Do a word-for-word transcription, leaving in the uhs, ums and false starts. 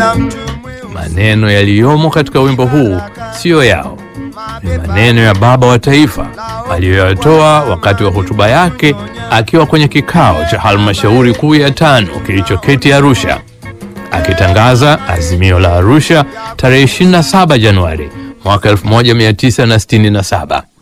Maneno yaliyomo katika wimbo huu siyo yao, ni maneno ya baba wa taifa aliyoyatoa wakati wa hotuba yake akiwa kwenye kikao cha halmashauri kuu ya tano kilichoketi Arusha, akitangaza azimio la Arusha tarehe ishirini na saba Januari mwaka elfu moja mia tisa sitini na saba.